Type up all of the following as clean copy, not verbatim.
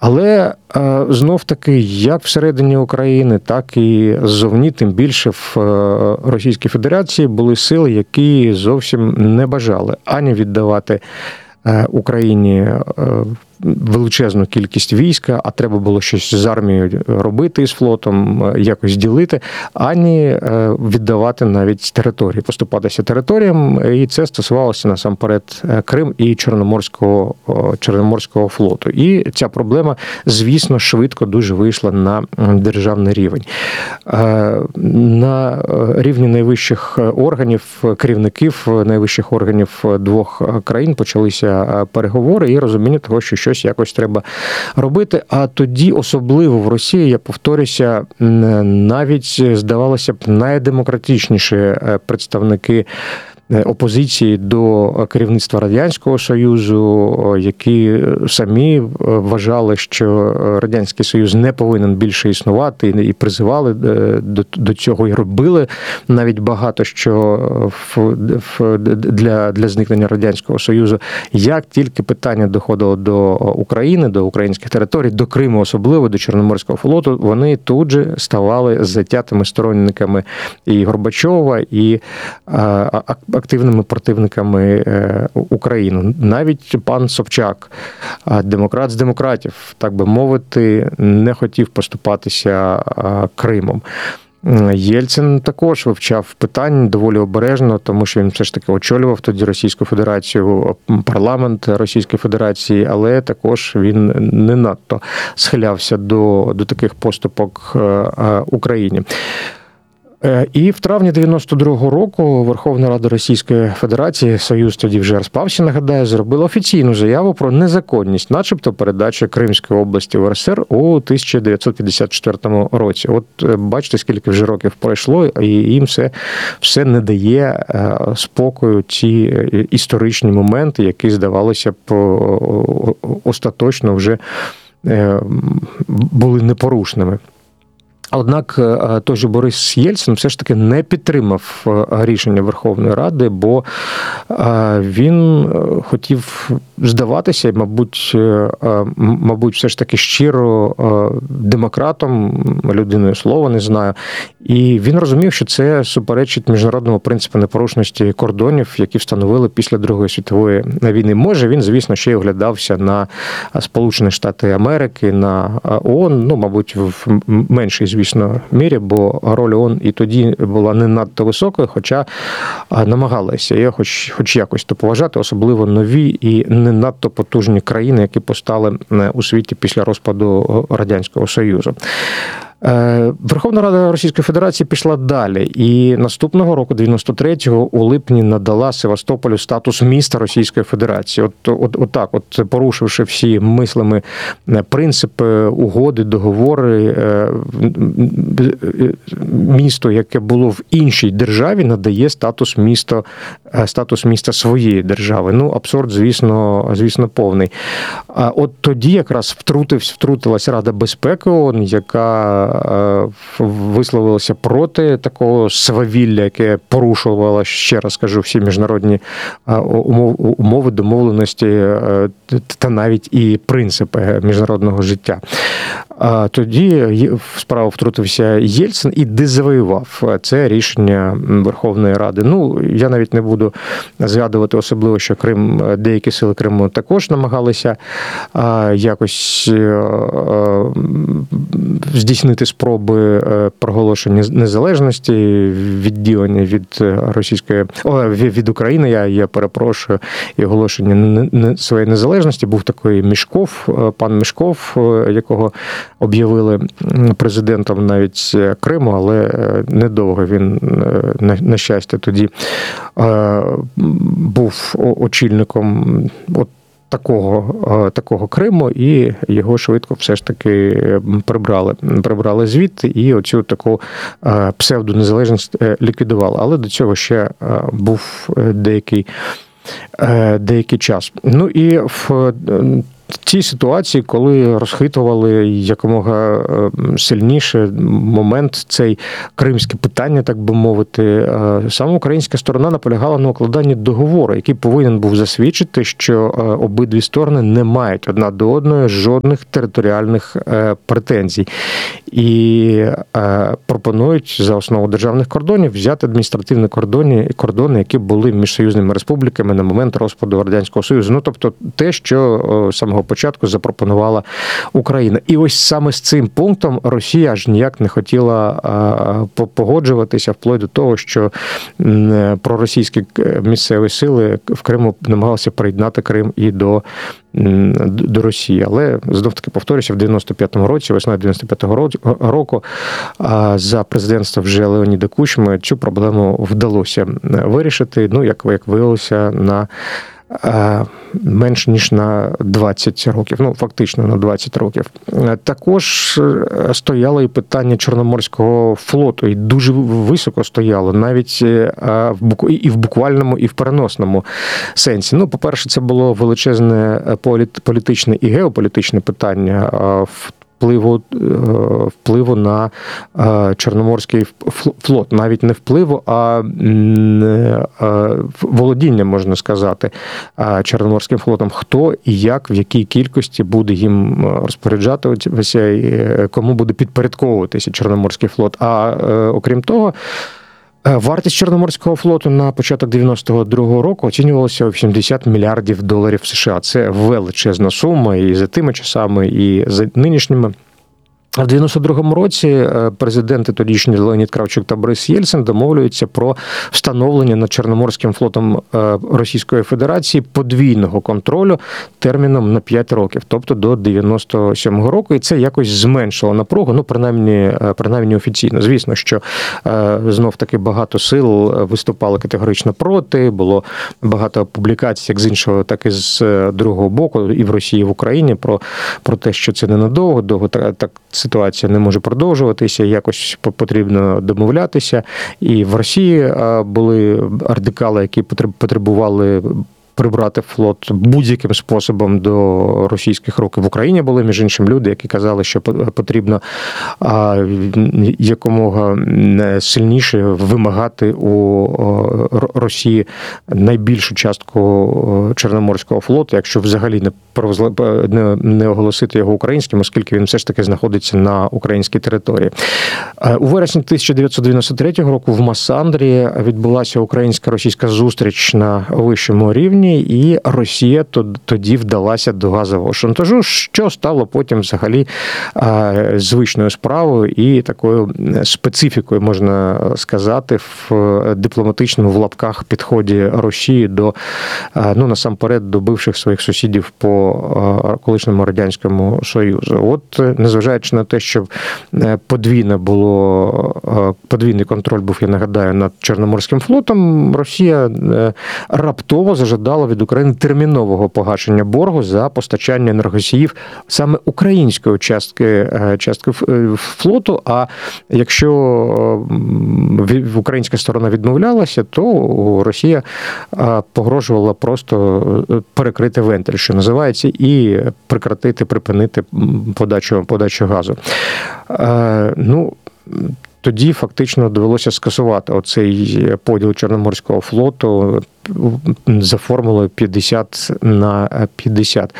Але знов-таки, як всередині України, так і ззовні, тим більше в Російській Федерації були сили, які зовсім не бажали ані віддавати Україні величезну кількість війська, а треба було щось з армією робити, з флотом, якось ділити, ані віддавати навіть території, поступатися територіям, і це стосувалося насамперед Крим і Чорноморського флоту. І ця проблема, звісно, швидко дуже вийшла на державний рівень. На рівні найвищих органів, керівників найвищих органів двох країн почалися переговори і розуміння того, що щось якось треба робити. А тоді, особливо в Росії, я повторюся, навіть, здавалося б, найдемократичніші представники опозиції до керівництва Радянського Союзу, які самі вважали, що Радянський Союз не повинен більше існувати, і призивали до цього, і робили навіть багато що для зникнення Радянського Союзу. Як тільки питання доходило до України, до українських територій, до Криму особливо, до Чорноморського флоту, вони тут же ставали затятими сторонниками і Горбачова, і активними противниками України. Навіть пан Собчак, демократ з демократів, так би мовити, не хотів поступатися Кримом. Єльцин також вивчав питання доволі обережно, тому що він все ж таки очолював тоді Російську Федерацію, парламент Російської Федерації, але також він не надто схилявся до таких поступок Україні. І в травні 92-го року Верховна Рада Російської Федерації, Союз тоді вже розпався, нагадаю, зробила офіційну заяву про незаконність, начебто, передачі Кримської області в РСР у 1954 році. От бачите, скільки вже років пройшло, і їм все не дає спокою ці історичні моменти, які, здавалося б, остаточно вже були непорушними. Однак той же Борис Єльцин все ж таки не підтримав рішення Верховної Ради, бо він хотів здаватися, мабуть, все ж таки щиро демократом, людиною слова не знаю. І він розумів, що це суперечить міжнародному принципу непорушності кордонів, які встановили після Другої світової війни. Може, він, звісно, ще й оглядався на Сполучені Штати Америки, на ООН, мабуть, в меншій, звісно, мірі, бо роль ООН і тоді була не надто високою, хоча намагалися її хоч якось то поважати, особливо нові і не надто потужні країни, які постали у світі після розпаду Радянського Союзу. Верховна Рада Російської Федерації пішла далі, і наступного року, 93-го, у липні надала Севастополю статус міста Російської Федерації. Отак, порушивши всі мислими принципи, угоди, договори, місто, яке було в іншій державі, надає статус міста своєї держави. Абсурд, звісно, повний. А от тоді якраз втрутилась Рада безпеки ООН, яка висловилася проти такого свавілля, яке порушувало, ще раз кажу, всі міжнародні умови, домовленості та навіть і принципи міжнародного життя. Тоді в справу втрутився Єльцин і дезавоював це рішення Верховної Ради. Я навіть не буду згадувати особливо, що деякі сили Криму також намагалися якось здійснити спроби проголошення незалежності, відділення від України, я перепрошую, і оголошення своєї незалежності. Був такий пан Мішков, якого об'явили президентом навіть Криму, але недовго він, на щастя, тоді був очільником такого Криму, і його швидко все ж таки прибрали звідти, і оцю таку псевдонезалежність ліквідували. Але до цього ще був деякий час. І в ті ситуації, коли розхитували якомога сильніше момент, цей кримське питання, так би мовити, саме українська сторона наполягала на укладанні договору, який повинен був засвідчити, що обидві сторони не мають одна до одної жодних територіальних претензій. І пропонують за основу державних кордонів взяти адміністративні кордони, які були між союзними республіками на момент розпаду Радянського Союзу. Ну, тобто те, що з самого початку запропонувала Україна. І ось саме з цим пунктом Росія аж ніяк не хотіла погоджуватися, вплоть до того, що проросійські місцеві сили в Криму намагалися приєднати Крим і до Росії. Але, знов-таки повторюся, в 95-му році, весною 95-го року, за президентства вже Леоніда Кучми цю проблему вдалося вирішити, ну, як виявилося, на менш ніж на 20 років, ну, фактично на 20 років. Також стояло і питання Чорноморського флоту, і дуже високо стояло, навіть і в буквальному, і в переносному сенсі. Ну, по-перше, це було величезне політичне і геополітичне питання впливу на Чорноморський флот. Навіть не впливу, а володіння, можна сказати, Чорноморським флотом. Хто і як, в якій кількості буде їм розпоряджатися, і кому буде підпорядковуватися Чорноморський флот. А окрім того, вартість Чорноморського флоту на початок 92-го року оцінювалася у $80 мільярдів США. Це величезна сума і за тими часами, і за нинішніми. В 92-му році президенти тодішній Леонід Кравчук та Борис Єльцин домовлюються про встановлення над Чорноморським флотом Російської Федерації подвійного контролю терміном на 5 років, тобто до 97-го року. І це якось зменшило напругу, ну, принаймні офіційно. Звісно, що знов-таки багато сил виступали категорично проти, було багато публікацій як з іншого, так і з другого боку, і в Росії, і в Україні, про те, що це ненадовго, довго так ситуація не може продовжуватися, якось потрібно домовлятися. І в Росії були радикали, які потребували прибрати флот будь-яким способом до російських рук. В Україні були, між іншим, люди, які казали, що потрібно якомога сильніше вимагати у Росії найбільшу частку Чорноморського флоту, якщо взагалі не оголосити його українським, оскільки він все ж таки знаходиться на українській території. У вересні 1993 року в Масандрі відбулася українсько-російська зустріч на вищому рівні, і Росія тоді вдалася до газового шантажу, що стало потім взагалі звичною справою і такою специфікою, можна сказати, в дипломатичному, в лапках, підході Росії до, ну, насамперед, до бивших своїх сусідів по колишньому Радянському Союзу. От, незважаючи на те, що подвійний контроль був, я нагадаю, над Чорноморським флотом, Росія раптово зажадала від України термінового погашення боргу за постачання енергоносіїв саме української частки флоту. А якщо українська сторона відмовлялася, то Росія погрожувала просто перекрити вентиль, що називається, і припинити подачу газу. Ну, тоді фактично довелося скасувати оцей поділ Чорноморського флоту за формулою 50/50.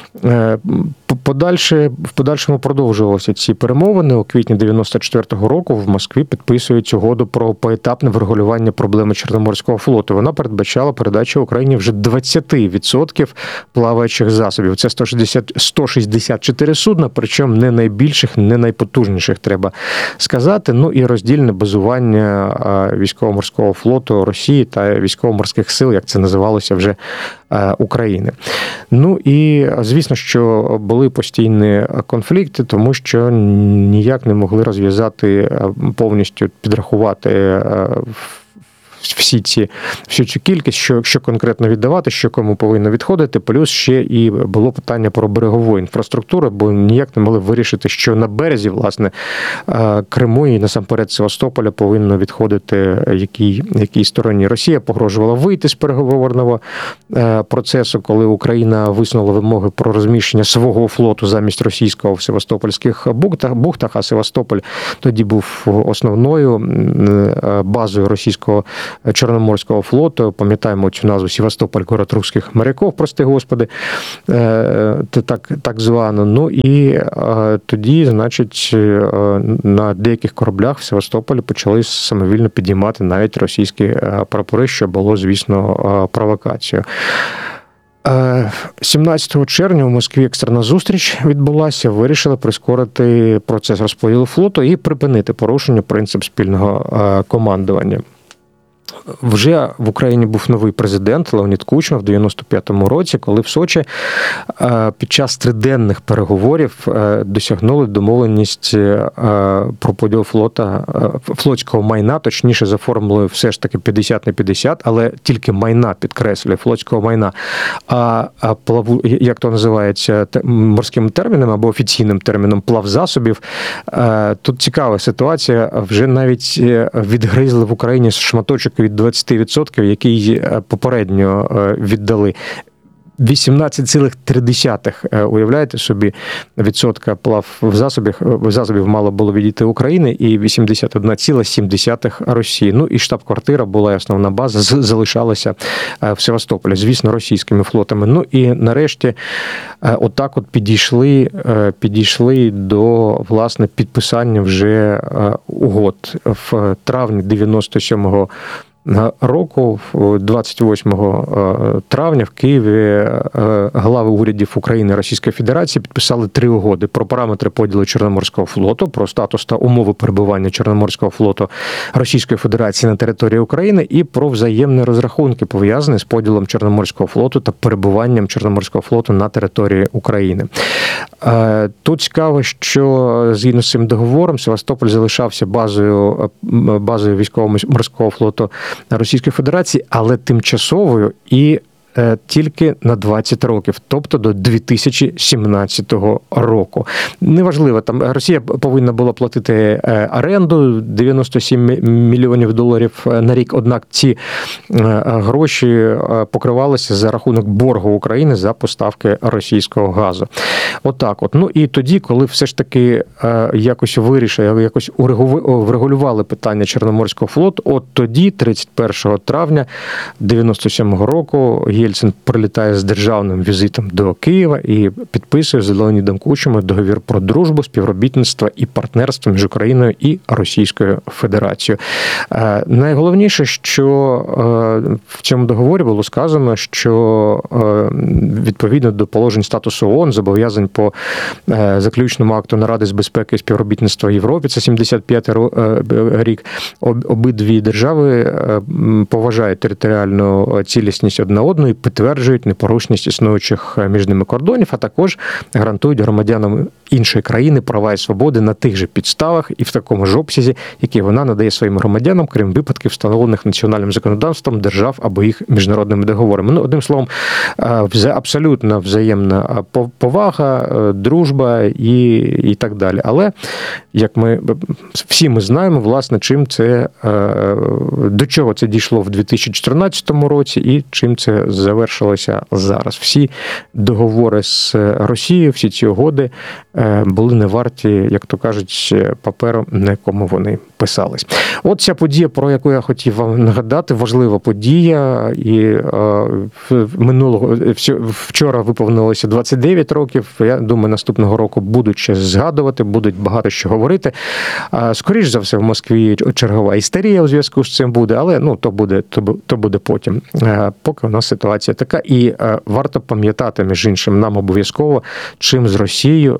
В подальшому продовжувалися ці перемовини. У квітні 94-го року в Москві підписують угоду про поетапне врегулювання проблеми Чорноморського флоту. Вона передбачала передачу Україні вже 20% плаваючих засобів. Це 164 судна, причому не найбільших, не найпотужніших, треба сказати. Ну і роздільне базування військово-морського флоту Росії та військово-морських сил, як це називалося вже, України. Ну і, звісно, що були постійні конфлікти, тому що ніяк не могли розв'язати, повністю підрахувати всю цю кількість, що конкретно віддавати, що кому повинно відходити. Плюс ще і було питання про берегову інфраструктуру, бо ніяк не могли вирішити, що на березі, власне, Криму і насамперед Севастополя повинно відходити якій стороні. Росія погрожувала вийти з переговорного процесу, коли Україна висунула вимоги про розміщення свого флоту замість російського в севастопольських бухтах, а Севастополь тоді був основною базою російського Чорноморського флоту. Пам'ятаємо цю назву Севастополь, город русських моряків, прости господи, так звано. Ну і тоді, значить, на деяких кораблях в Севастополі почали самовільно підіймати навіть російські прапори, що було, звісно, провокацією. 17 червня у Москві екстрена зустріч відбулася, вирішили прискорити процес розподілу флоту і припинити порушення принципу спільного командування. Вже в Україні був новий президент Леонід Кучма в 95-му році, коли в Сочі під час триденних переговорів досягнули домовленість про поділ флотського майна, точніше за формулою все ж таки 50 на 50, але тільки майна, підкреслюю, флотського майна. А як то називається морським терміном або офіційним терміном плавзасобів, тут цікава ситуація, вже навіть відгризли в Україні шматочок від 20%, який попередньо віддали. 18,3, уявляєте собі, відсотка засобів мало було відійти України і 81,7 Росії. Ну і штаб-квартира була, основна база, залишалася в Севастополі, звісно, російськими флотами. Ну і нарешті отак от підійшли до, власне, підписання вже угод в травні 97-го року, 28 травня в Києві глави урядів України і Російської Федерації підписали 3 угоди про параметри поділу Чорноморського флоту, про статус та умови перебування Чорноморського флоту Російської Федерації на території України і про взаємні розрахунки, пов'язані з поділом Чорноморського флоту та перебуванням Чорноморського флоту на території України. Тут цікаво, що згідно з цим договором Севастополь залишався базою військово-морського флоту Російської Федерації, але тимчасовою і тільки на 20 років, тобто до 2017 року. Неважливо, там Росія повинна була платити оренду 97 мільйонів доларів на рік, однак ці гроші покривалися за рахунок боргу України за поставки російського газу. Отак от. Ну і тоді, коли все ж таки якось вирішили, якось врегулювали питання Чорноморського флоту, от тоді, 31 травня 97 року, Єльцин прилітає з державним візитом до Києва і підписує з Леонідом Кучмою договір про дружбу, співробітництво і партнерство між Україною і Російською Федерацією. Найголовніше, що в цьому договорі було сказано, що відповідно до положень статусу ООН, зобов'язань по заключному акту Наради з безпеки і співробітництва в Європі, це 75-й рік, обидві держави поважають територіальну цілісність одна одної, підтверджують непорушність існуючих між ними кордонів, а також гарантують громадянам іншої країни права і свободи на тих же підставах і в такому ж обсязі, які вона надає своїм громадянам, крім випадків, встановлених національним законодавством держав або їх міжнародними договорами. Ну, одним словом, абсолютно взаємна повага, дружба і так далі. Але, як ми всі знаємо, власне, чим це, до чого це дійшло в 2014 році і чим це завершилося зараз. Всі договори з Росією, всі ці угоди були не варті, як то кажуть, паперу, на якому вони писались. От ця подія, про яку я хотів вам нагадати, важлива подія, і вчора виповнилося 29 років, я думаю, наступного року будуть ще згадувати, будуть багато що говорити. Скоріш за все, в Москві чергова істерія у зв'язку з цим буде, але ну, то буде потім. Поки у нас ситуація така, і варто пам'ятати, між іншим, нам обов'язково, чим з Росією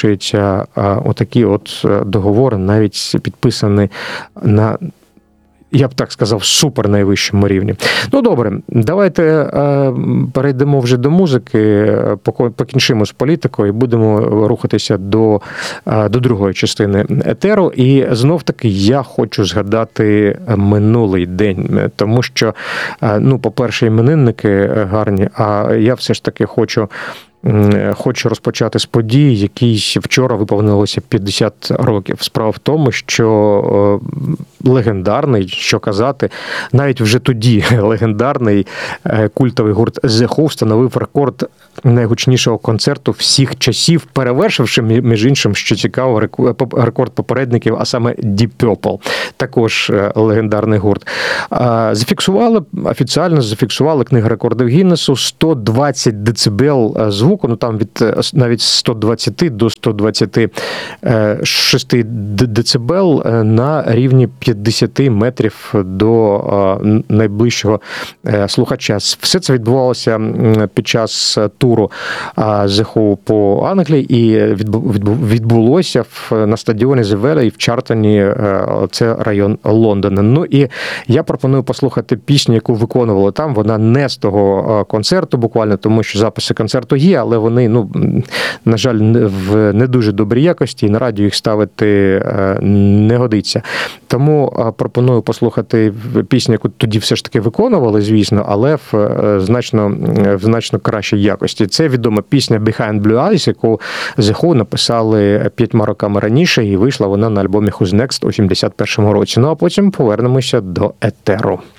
закінчуються отакі от договори, навіть підписані на я б так сказав, супер найвищому рівні. Ну, добре, давайте перейдемо вже до музики, покінчимо з політикою і будемо рухатися до другої частини етеру. І знов-таки я хочу згадати минулий день, тому що, ну, по-перше, іменинники гарні, а я все ж таки хочу розпочати з подій, якій вчора виповнилося 50 років. Справа в тому, що легендарний, що казати, навіть вже тоді легендарний культовий гурт The Who встановив рекорд найгучнішого концерту всіх часів, перевершивши, між іншим, що цікаво, рекорд попередників, а саме Deep Purple. Також легендарний гурт. Офіціально зафіксували книга рекордів Гіннесу 120 децибел звуку, ну там від навіть 120 до 126 децибел на рівні 50 метрів до найближчого слухача. Все це відбувалося під час туру The Who по Англії і відбулося на стадіоні The Valley в Чартоні, це район Лондона. Ну і я пропоную послухати пісню, яку виконували там. Вона не з того концерту буквально, тому що записи концерту є, але вони, ну, на жаль, в не дуже добрій якості, і на радіо їх ставити не годиться. Тому пропоную послухати пісню, яку тоді все ж таки виконували, звісно, але в значно кращій якості. Це відома пісня Behind Blue Eyes, яку The Who написали 5 роками раніше, і вийшла вона на альбомі Who's Next у 71-му році. Ну а потім повернемося до етеру.